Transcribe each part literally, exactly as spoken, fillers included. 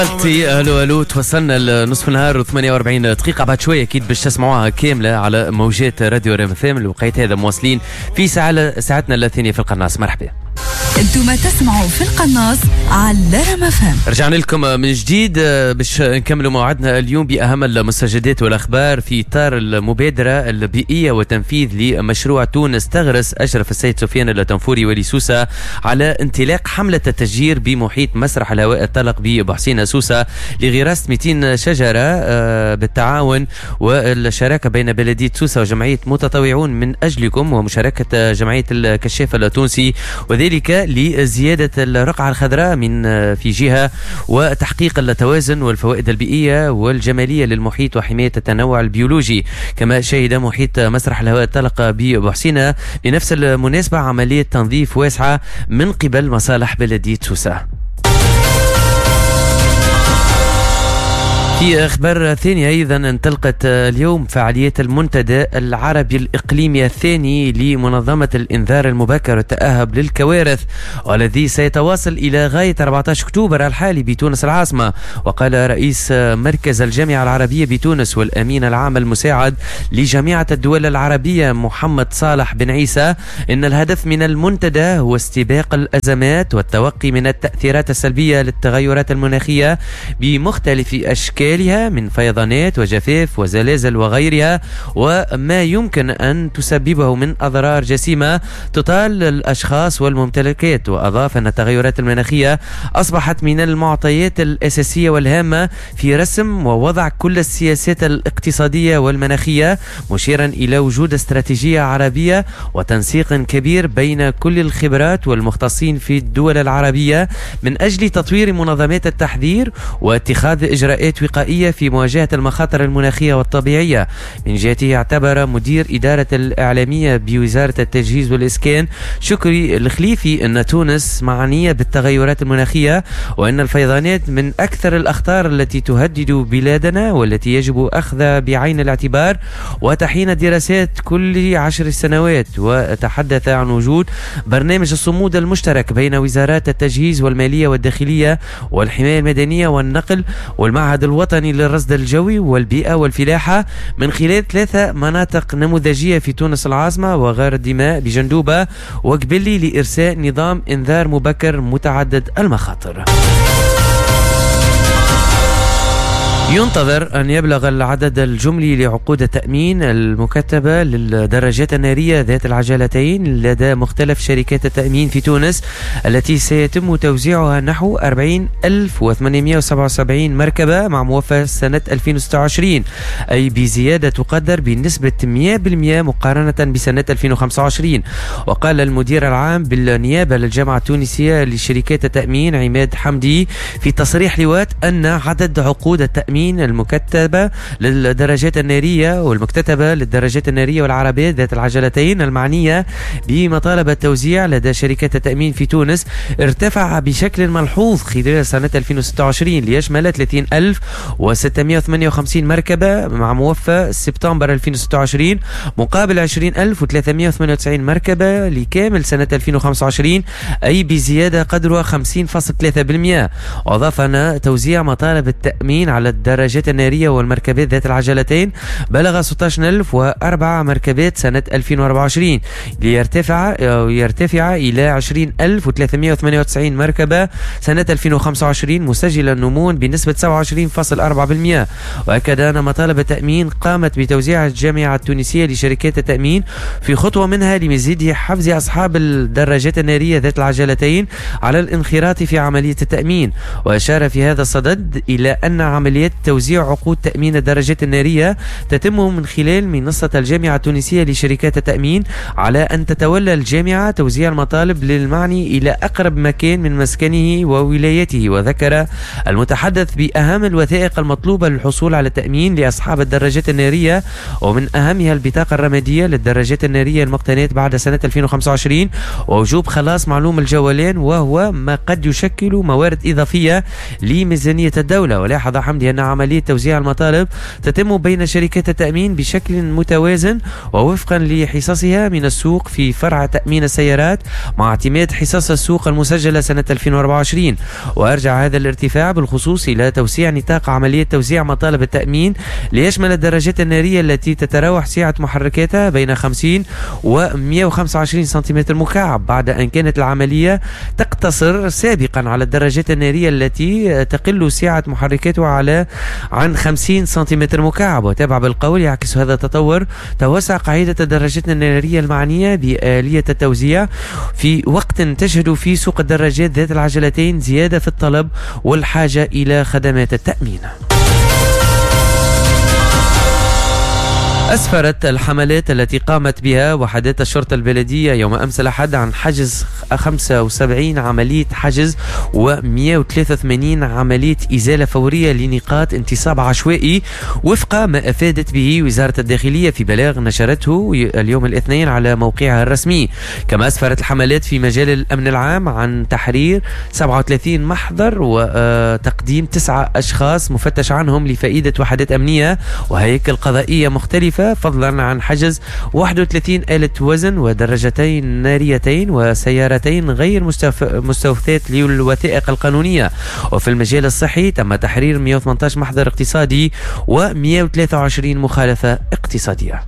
الو الو توصلنا لنصف النهار وثمانية وأربعين دقيقة. بعد شوية أكيد باش تسمعوها كاملة على موجات راديو ريم اف ام. الوقت هذا مواصلين في ساعة ساعتنا الثانية في القناص. مرحبا، انتم تسمعوا في القناص على ريم اف ام. رجعنا لكم من جديد باش نكملوا موعدنا اليوم بأهم المستجدات والأخبار في إطار المبادرة البيئية وتنفيذ لمشروع تونس تغرس أشرف السيد سفيان التنفوري ولي سوسة على انطلاق حملة التشجير بمحيط مسرح الهواء الطلق ببحسين سوسة لغراسة مئتين شجرة بالتعاون والشراكة بين بلدية سوسة وجمعية متطوعون من أجلكم ومشاركة جمعية الكشاف التونسي، وذلك لزيادة الرقعة الخضراء من في جهة وتحقيق التوازن والفوائد البيئية والجمالية للمحيط وحماية التنوع البيولوجي. كما شهد محيط مسرح الهواء الطلق ببحسين لنفس المناسبة عملية تنظيف واسعة من قبل مصالح بلدية سوسة. في أخبار ثانية أيضا انطلقت اليوم فعاليات المنتدى العربي الإقليمي الثاني لمنظمة الإنذار المبكر والتأهب للكوارث، والذي سيتواصل إلى غاية أربعة عشر أكتوبر الحالي بتونس العاصمة. وقال رئيس مركز الجامعة العربية بتونس والأمين العام المساعد لجامعة الدول العربية محمد صالح بن عيسى إن الهدف من المنتدى هو استباق الأزمات والتوقي من التأثيرات السلبية للتغيرات المناخية بمختلف أشكال من فيضانات وجفاف وزلازل وغيرها، وما يمكن أن تسببه من أضرار جسيمة تطال الأشخاص والممتلكات. وأضاف أن التغيرات المناخية أصبحت من المعطيات الأساسية والهامة في رسم ووضع كل السياسات الاقتصادية والمناخية، مشيرا إلى وجود استراتيجية عربية وتنسيق كبير بين كل الخبرات والمختصين في الدول العربية من أجل تطوير منظمات التحذير واتخاذ إجراءات وقائية في مواجهة المخاطر المناخية والطبيعية. من جهته اعتبر مدير إدارة الإعلامية بوزارة التجهيز والإسكان شكري الخليفي أن تونس معنية بالتغيرات المناخية، وأن الفيضانات من أكثر الأخطار التي تهدد بلادنا والتي يجب أخذها بعين الاعتبار وتحين دراسات كل عشر سنوات. وتحدث عن وجود برنامج الصمود المشترك بين وزارات التجهيز والمالية والداخلية والحماية المدنية والنقل والمعهد الوطني للرصد الجوي والبيئة والفلاحة من خلال ثلاثة مناطق نموذجية في تونس العاصمة وغار الدماء بجندوبة وقبلي لإرساء نظام إنذار مبكر متعدد المخاطر. ينتظر أن يبلغ العدد الجملي لعقود التأمين المكتبة للدراجات النارية ذات العجلتين لدى مختلف شركات التأمين في تونس، التي سيتم توزيعها نحو أربعين ألف وثمانمئة وسبعة وسبعين مركبة مع موافاة سنة ألفين وستة وعشرين، أي بزيادة تقدر بنسبة مئة بالمئة مقارنة بسنة ألفين وخمسة وعشرين. وقال المدير العام بالنيابة للجامعة التونسية لشركات التأمين عماد حمدي في تصريح لوات أن عدد عقود التأمين المكتبة للدراجات النارية والمكتتبة للدراجات النارية والعربيات ذات العجلتين المعنية بمطالب التوزيع لدى شركات التأمين في تونس ارتفع بشكل ملحوظ خلال سنة ألفين وستة وعشرين ليشمل ثلاثين ألف وستمئة وثمانية وخمسين مركبة مع موافاة سبتمبر ألفين وستة وعشرين مقابل عشرين ألف وثلاثمئة وثمانية وتسعين مركبة لكامل سنة ألفين وخمسة وعشرين، أي بزيادة قدرها خمسين فاصلة ثلاثة بالمئة. وأضاف أن توزيع مطالب التأمين على الدراجات النارية والمركبات ذات العجلتين بلغ ستة عشر ألف وأربعة مركبات سنة ألفين وأربعة وعشرين ليرتفع يرتفع إلى عشرين ألف وثلاثمئة وثمانية وتسعين مركبة سنة ألفين وخمسة وعشرين، مسجلا نمو بنسبة سبعة وعشرين فاصلة أربعة بالمئة. وأكد أن مطالب التأمين قامت بتوزيع الجامعة التونسية لشركات التأمين في خطوة منها لمزيد حفز أصحاب الدراجات النارية ذات العجلتين على الانخراط في عملية التأمين. وأشار في هذا الصدد إلى أن عملية توزيع عقود تأمين الدراجات النارية تتم من خلال منصة الجامعة التونسية لشركات التأمين، على أن تتولى الجامعة توزيع المطالب للمعني إلى أقرب مكان من مسكنه وولايته. وذكر المتحدث بأهم الوثائق المطلوبة للحصول على التأمين لأصحاب الدراجات النارية، ومن أهمها البطاقة الرمادية للدراجات النارية المقتنية بعد سنة ألفين وخمسة وعشرين ووجوب خلاص معلوم الجولان، وهو ما قد يشكل موارد إضافية لميزانية الدولة. ولاحظ حمدي أن عملية توزيع المطالب تتم بين شركات التأمين بشكل متوازن ووفقا لحصصها من السوق في فرع تأمين السيارات مع اعتماد حصص السوق المسجلة سنة ألفين وأربعة وعشرين. وأرجع هذا الارتفاع بالخصوص إلى توسيع نطاق عملية توزيع مطالب التأمين ليشمل الدراجات النارية التي تتراوح سعة محركاتها بين خمسين و مئة وخمسة وعشرين سنتيمتر مكعب، بعد أن كانت العملية تقتصر سابقا على الدراجات النارية التي تقل سعة محركاتها على عن خمسين سنتيمتر مكعب. وتابع بالقول يعكس هذا التطور توسع قاعدة الدراجات النارية المعنية بآلية التوزيع في وقت تشهد في سوق الدراجات ذات العجلتين زيادة في الطلب والحاجة إلى خدمات التأمين. أسفرت الحملات التي قامت بها وحدات الشرطة البلدية يوم أمس الأحد عن حجز خمسة وسبعين عملية حجز ومئة وثلاثة وثمانين عملية إزالة فورية لنقاط انتصاب عشوائي وفق ما أفادت به وزارة الداخلية في بلاغ نشرته اليوم الاثنين على موقعها الرسمي. كما أسفرت الحملات في مجال الأمن العام عن تحرير سبعة وثلاثين محضر وتقديم تسعة أشخاص مفتش عنهم لفائدة وحدات أمنية وهيكل قضائية مختلفة، فضلا عن حجز واحد وثلاثين آلة وزن ودراجتين ناريتين وسيارتين غير مستوفيات للوثائق القانونية. وفي المجال الصحي تم تحرير مئة وثمانية عشر محضر اقتصادي ومئة وثلاثة وعشرين مخالفة اقتصادية.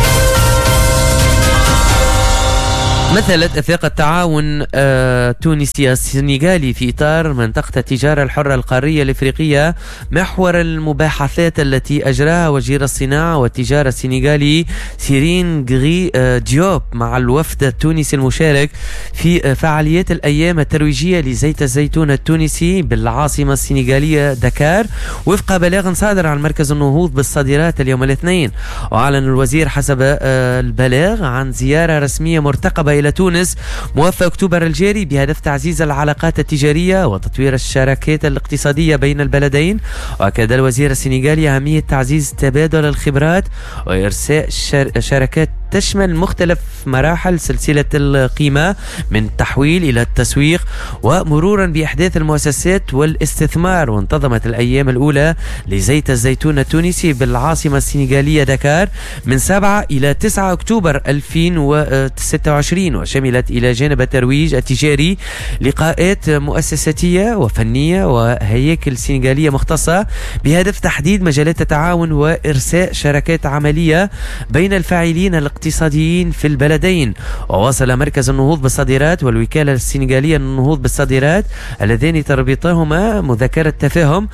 مثلت أفاق التعاون التونسي السنغالي في إطار منطقة التجارة الحرة القارية الإفريقية محور المباحثات التي أجراها وزير الصناعة والتجارة السنغالي سيرين غري ديوب مع الوفد التونسي المشارك في فعاليات الأيام الترويجية لزيت الزيتون التونسي بالعاصمة السنغالية دكار وفق بلاغ صادر عن مركز النهوض بالصادرات اليوم الاثنين. وأعلن الوزير حسب البلاغ عن زيارة رسمية مرتقبة إلى تونس موفى أكتوبر الجاري بهدف تعزيز العلاقات التجارية وتطوير الشراكات الاقتصادية بين البلدين. وأكد الوزير السنغالي أهمية تعزيز تبادل الخبرات وإرساء شراكات تشمل مختلف مراحل سلسلة القيمة من التحويل إلى التسويق ومرورا بإحداث المؤسسات والاستثمار. وانتظمت الأيام الأولى لزيت الزيتون التونسي بالعاصمة السنغالية دكار من سبعة إلى تسعة أكتوبر ألفين وستة وعشرين وشملت إلى جانب الترويج التجاري لقاءات مؤسساتية وفنية وهياكل سنغالية مختصة بهدف تحديد مجالات التعاون وإرساء شراكات عملية بين الفاعلين الاقتصاديين في البلدين. وواصل مركز النهوض بالصادرات والوكالة السنغالية للنهوض بالصادرات اللذان تربطهما مذكرة تفاهم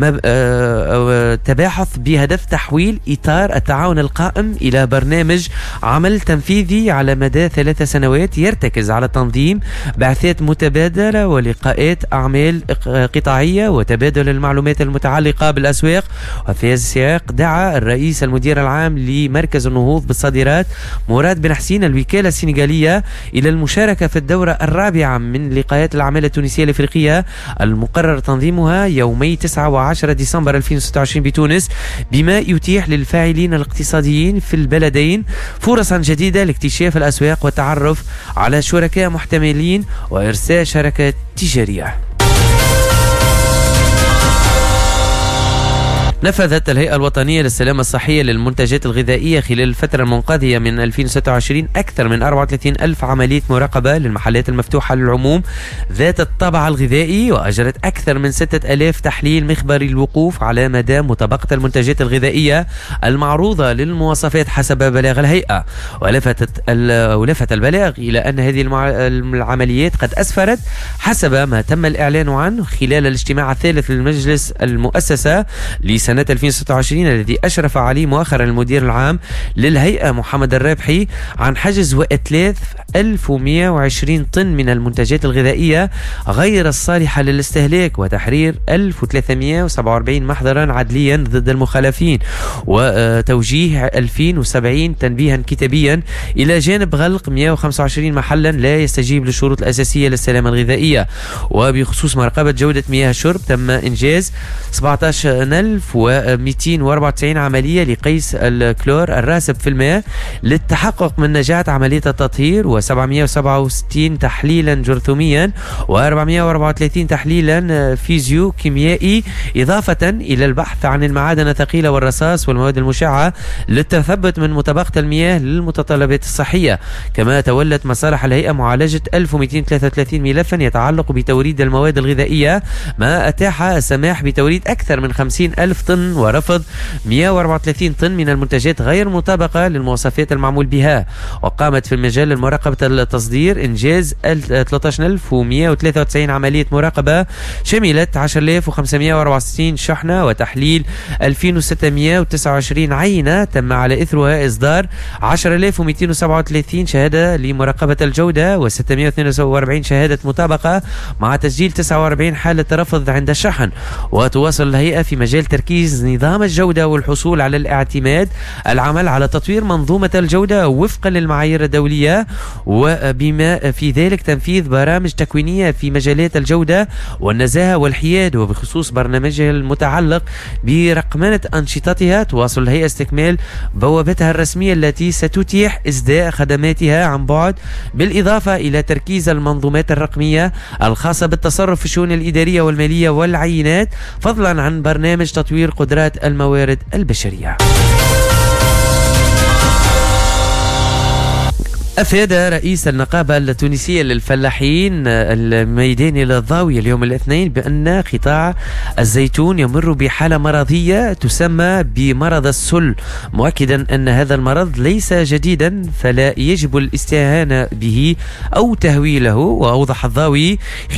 تباحث بهدف تحويل إطار التعاون القائم إلى برنامج عمل تنفيذي على مدى ثلاث سنوات يرتكز على تنظيم بعثات متبادلة ولقاءات أعمال قطاعية وتبادل المعلومات المتعلقة بالأسواق. وفي هذا السياق دعا الرئيس المدير العام لمركز النهوض بالصادرات مراد بن حسين الوكالة السنغالية إلى المشاركة في الدورة الرابعة من لقاءات الأعمال التونسية الإفريقية المقرر تنظيمها يومي تسعة وعشرة ديسمبر ألفين وستة وعشرين بتونس بما يتيح للفاعلين الاقتصاديين في البلدين فرصا جديدة لاكتشاف الأسواق والتعرف على شركاء محتملين وإرساء شراكات تجارية. نفذت الهيئة الوطنية للسلامة الصحية للمنتجات الغذائية خلال الفترة المنقضية من ألفين وستة وعشرين أكثر من أربعة وثلاثين ألف عملية مراقبة للمحلات المفتوحة للعموم ذات الطابع الغذائي وأجرت أكثر من ستة ألاف تحليل مخبري الوقوف على مدى مطابقة المنتجات الغذائية المعروضة للمواصفات حسب بلاغ الهيئة. ولفتت ولفت البلاغ إلى أن هذه العمليات قد أسفرت حسب ما تم الإعلان عنه خلال الاجتماع الثالث للمجلس المؤسسة لسنة سنة ألفين وستة وعشرين الذي أشرف عليه مؤخرا المدير العام للهيئة محمد الرابحي عن حجز وإتلاف ألف ومئة وعشرين طن من المنتجات الغذائية غير الصالحة للاستهلاك وتحرير ألف وثلاثمئة وسبعة وأربعين محضرا عدليا ضد المخالفين وتوجيه ألفين وسبعين تنبيها كتابيا إلى جانب غلق مئة وخمسة وعشرين محلا لا يستجيب للشروط الأساسية للسلامة الغذائية. وبخصوص مراقبة جودة مياه الشرب تم إنجاز سبعة عشر ألف ومئتين وأربعة وتسعين عملية لقيس الكلور الراسب في الماء للتحقق من نجاح عملية التطهير، وسبعمئة وسبعة وستين تحليلا جرثوميا، وأربعمئة وأربعة وثلاثين تحليلا فيزيو كيميائي، إضافة إلى البحث عن المعادن الثقيلة والرصاص والمواد المشعة للتثبت من مطابقة المياه للمتطلبات الصحية. كما تولت مصالح الهيئة معالجة ألف ومئتين وثلاثة وثلاثين ملفا يتعلق بتوريد المواد الغذائية، ما أتاح السماح بتوريد أكثر من خمسين ألف طن ورفض مئة وأربعة وثلاثين طن من المنتجات غير مطابقة للمواصفات المعمول بها. وقامت في المجال المراقبة التصدير إنجاز ثلاثة عشر ألف ومئة وثلاثة وتسعين عملية مراقبة شملت عشرة آلاف وخمسمئة وأربعة وستين شحنة وتحليل ألفين وستمئة وتسعة وعشرين عينة. تم على إثرها إصدار عشرة آلاف ومئتين وسبعة وثلاثين شهادة لمراقبة الجودة وستمئة واثنين وأربعين شهادة مطابقة، مع تسجيل تسعة وأربعين حالة رفض عند الشحن. وتواصل الهيئة في مجال تركيز نظام الجودة والحصول على الاعتماد العمل على تطوير منظومة الجودة وفقا للمعايير الدولية، وبما في ذلك تنفيذ برامج تكوينية في مجالات الجودة والنزاهة والحياد. وبخصوص برنامجها المتعلق برقمنة أنشطتها، تواصل الهيئة استكمال بوابتها الرسمية التي ستتيح إسداء خدماتها عن بعد، بالإضافة إلى تركيز المنظومات الرقمية الخاصة بالتصرف في الشؤون الإدارية والمالية والعينات، فضلا عن برنامج تطوير قدرات الموارد البشرية. أفاد رئيس النقابة التونسية للفلاحين الميداني للضاوية اليوم الاثنين بأن قطاع الزيتون يمر بحالة مرضية تسمى بمرض السل، مؤكدا أن هذا المرض ليس جديدا فلا يجب الاستهانة به أو تهويله. وأوضح الضاوي